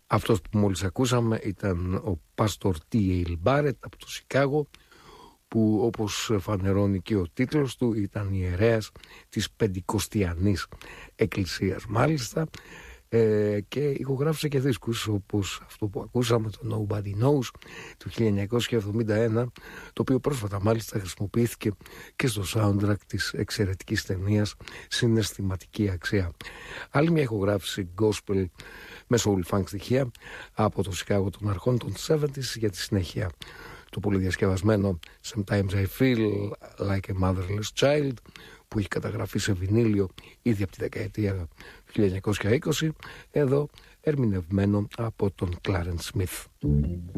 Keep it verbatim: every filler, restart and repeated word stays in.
Αυτός που μόλις ακούσαμε ήταν ο Πάστορ Τι Έιλ Μπάρετ από το Σικάγο, που όπως φανερώνει και ο τίτλος του ήταν ιερέας της Πεντηκοστιανής Εκκλησίας μάλιστα, ε, και ηχογράφησε και δίσκους όπως αυτό που ακούσαμε, το Nobody Knows του χίλια εννιακόσια εβδομήντα ένα, το οποίο πρόσφατα μάλιστα χρησιμοποιήθηκε και στο soundtrack της εξαιρετικής ταινίας Συναισθηματική Αξία. Άλλη μια ηχογράφηση gospel με soul funk στοιχεία από το Σικάγο των αρχών των εβδομήντα για τη συνέχεια. Το πολύ διασκευασμένο Sometimes I Feel Like a Motherless Child, που έχει καταγραφεί σε βινίλιο ήδη από τη δεκαετία του χίλια εννιακόσια είκοσι, εδώ ερμηνευμένο από τον Clarence Smith.